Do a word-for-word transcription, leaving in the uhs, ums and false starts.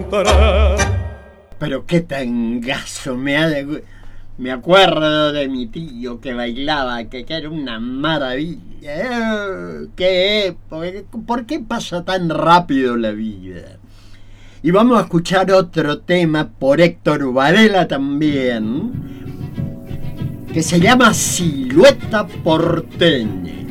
cantará. Pero qué tangazo, me, ha de, me acuerdo de mi tío que bailaba, que, que era una maravilla. Eh, ¿qué? ¿Por, ¿Por qué pasa tan rápido la vida? Y vamos a escuchar otro tema por Héctor Varela también, que se llama Silueta Porteña.